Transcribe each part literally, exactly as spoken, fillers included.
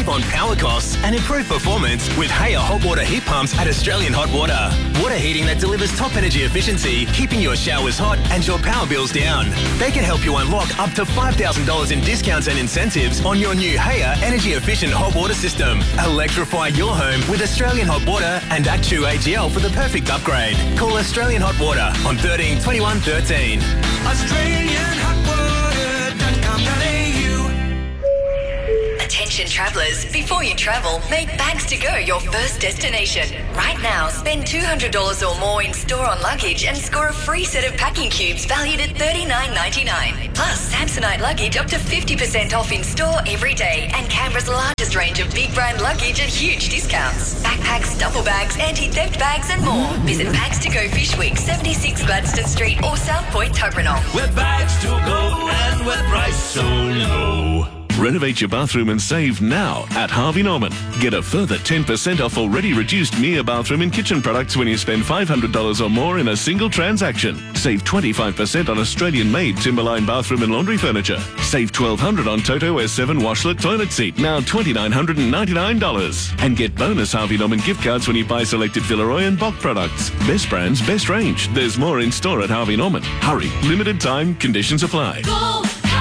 save on power costs and improve performance with Haier hot water heat pumps at Australian Hot Water. Water heating that delivers top energy efficiency, keeping your showers hot and your power bills down. They can help you unlock up to five thousand dollars in discounts and incentives on your new Haier energy-efficient hot water system. Electrify your home with Australian Hot Water and Actu A G L for the perfect upgrade. Call Australian Hot Water on thirteen twenty-one thirteen. Australian Hot Water dot com dot a u. Attention travellers, before you travel, make Bags to Go your first destination. Right now, spend two hundred dollars or more in store on luggage and score a free set of packing cubes valued at thirty-nine ninety-nine. Plus, Samsonite luggage up to fifty percent off in store every day, and Canberra's largest range of big brand luggage at huge discounts. Backpacks, duffel bags, anti-theft bags and more. Visit Bags to Go Fish Week, seventy-six Gladstone Street or South Point, Tuggeranong. Where bags to go and where price so low. Renovate your bathroom and save now at Harvey Norman. Get a further ten percent off already reduced Mia bathroom and kitchen products when you spend five hundred dollars or more in a single transaction. Save twenty-five percent on Australian-made Timberline bathroom and laundry furniture. Save twelve hundred dollars on Toto S seven washlet toilet seat, now two thousand nine hundred ninety-nine dollars. And get bonus Harvey Norman gift cards when you buy selected Villeroy and Bock products. Best brands, best range. There's more in store at Harvey Norman. Hurry, limited time, conditions apply. Go.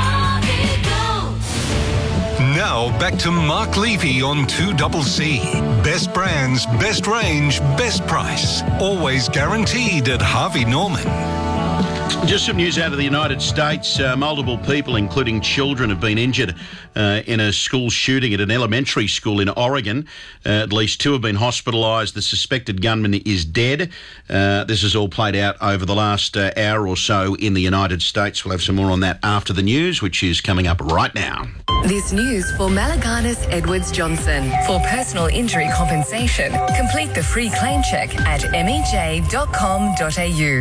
Now back to Mark Levy on two C C. Best brands, best range, best price. Always guaranteed at Harvey Norman. Just some news out of the United States. Uh, multiple people, including children, have been injured uh, in a school shooting at an elementary school in Oregon. Uh, at least two have been hospitalised. The suspected gunman is dead. Uh, this has all played out over the last uh, hour or so in the United States. We'll have some more on that after the news, which is coming up right now. This news for Malaganas Edwards Johnson. For personal injury compensation, complete the free claim check at m e j dot com dot a u.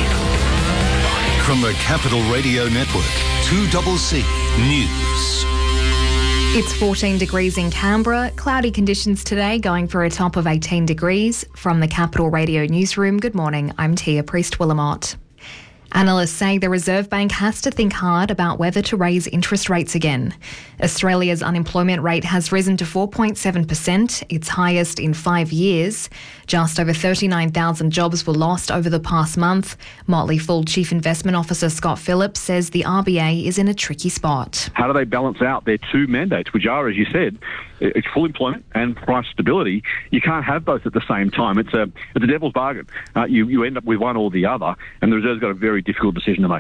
From the Capital Radio Network, two C C News. It's fourteen degrees in Canberra. Cloudy conditions today, going for a top of eighteen degrees. From the Capital Radio Newsroom, good morning. I'm Tia Priest-Willamott. Analysts say the Reserve Bank has to think hard about whether to raise interest rates again. Australia's unemployment rate has risen to four point seven percent, its highest in five years. Just over thirty-nine thousand jobs were lost over the past month. Motley Fool Chief Investment Officer Scott Phillips says the R B A is in a tricky spot. How do they balance out their two mandates, which are, as you said, it's full employment and price stability? You can't have both at the same time. It's a it's a devil's bargain. Uh, you, you end up with one or the other, and the Reserve's got a very difficult decision to make.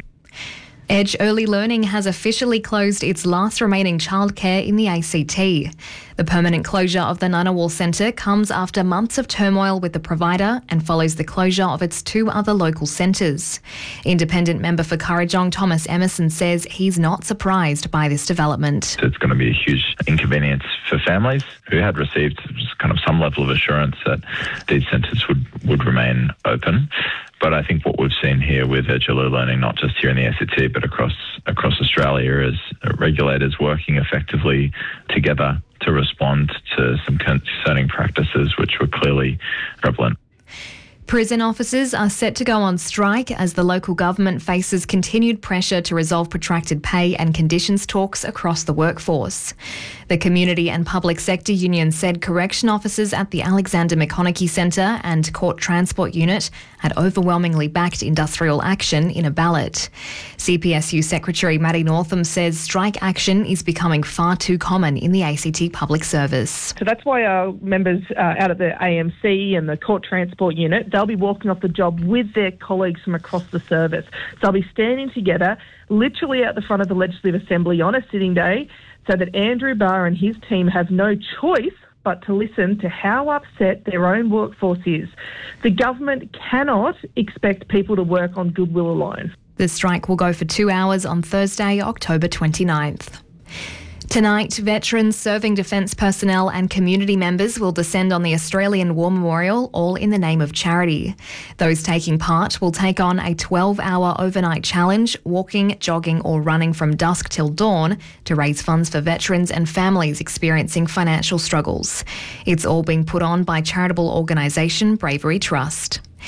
Edge Early Learning has officially closed its last remaining childcare in the A C T. The permanent closure of the Ngunnawal Centre comes after months of turmoil with the provider and follows the closure of its two other local centres. Independent member for Kurrajong, Thomas Emerson, says he's not surprised by this development. It's going to be a huge inconvenience for families who had received kind of some level of assurance that these centres would, would remain open. But I think what we've seen here with Edge Early Learning, not just here in the A C T, but across across Australia, is regulators working effectively together to respond to some concerning practices which were clearly prevalent. Prison officers are set to go on strike as the local government faces continued pressure to resolve protracted pay and conditions talks across the workforce. The Community and Public Sector Union said correction officers at the Alexander McConaughey Centre and Court Transport Unit had overwhelmingly backed industrial action in a ballot. C P S U Secretary Matty Northam says strike action is becoming far too common in the A C T Public Service. So that's why our members uh, out of the A M C and the Court Transport Unit, they'll be walking off the job with their colleagues from across the service. So they'll be standing together literally out the front of the Legislative Assembly on a sitting day so that Andrew Barr and his team have no choice but to listen to how upset their own workforce is. The government cannot expect people to work on goodwill alone. The strike will go for two hours on Thursday, October twenty-ninth. Tonight, veterans, serving defence personnel and community members will descend on the Australian War Memorial, all in the name of charity. Those taking part will take on a twelve-hour overnight challenge, walking, jogging or running from dusk till dawn to raise funds for veterans and families experiencing financial struggles. It's all being put on by charitable organisation Bravery Trust.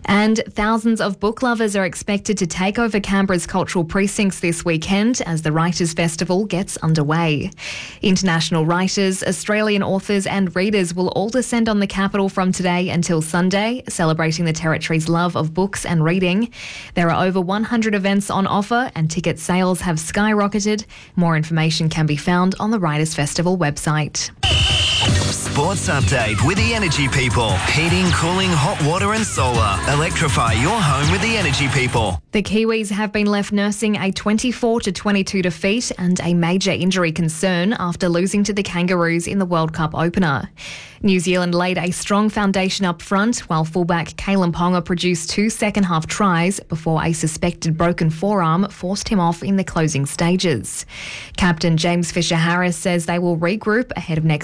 And thousands of book lovers are expected to take over Canberra's cultural precincts this weekend as the Writers' Festival gets underway. International writers, Australian authors and readers will all descend on the capital from today until Sunday, celebrating the territory's love of books and reading. There are over one hundred events on offer and ticket sales have skyrocketed. More information can be found on the Writers' Festival website. Sports update with the Energy People. Heating, cooling, hot water and solar. Electrify your home with the Energy People. The Kiwis have been left nursing a twenty-four to twenty-two defeat and a major injury concern after losing to the Kangaroos in the World Cup opener. New Zealand laid a strong foundation up front while fullback Kalen Ponga produced two second-half tries before a suspected broken forearm forced him off in the closing stages. Captain James Fisher-Harris says they will regroup ahead of next